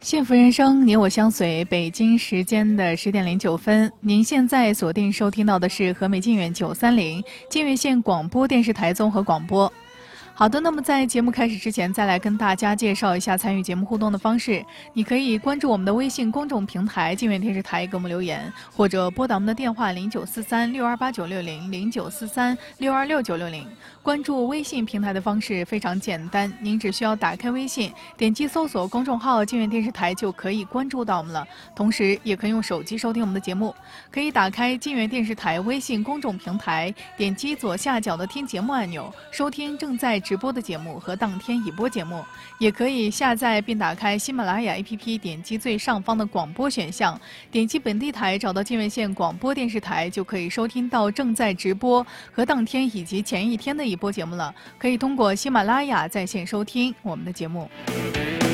幸福人生，你我相随。北京时间的10点09分，您现在锁定收听到的是和美靖远930靖远县广播电视台综合广播。好的，那么在节目开始之前，再来跟大家介绍一下参与节目互动的方式。你可以关注我们的微信公众平台靖远电视台，给我们留言，或者拨打我们的电话0943628960，0943626960。关注微信平台的方式非常简单，您只需要打开微信，点击搜索公众号靖远电视台就可以关注到我们了。同时也可以用手机收听我们的节目，可以打开靖远电视台微信公众平台，点击左下角的听节目按钮，收听正在直播的节目和当天已播节目。也可以下载并打开喜马拉雅 APP， 点击最上方的广播选项，点击本地台，找到靖远县广播电视台，就可以收听到正在直播和当天以及前一天的已播节目了。可以通过喜马拉雅在线收听我们的节目。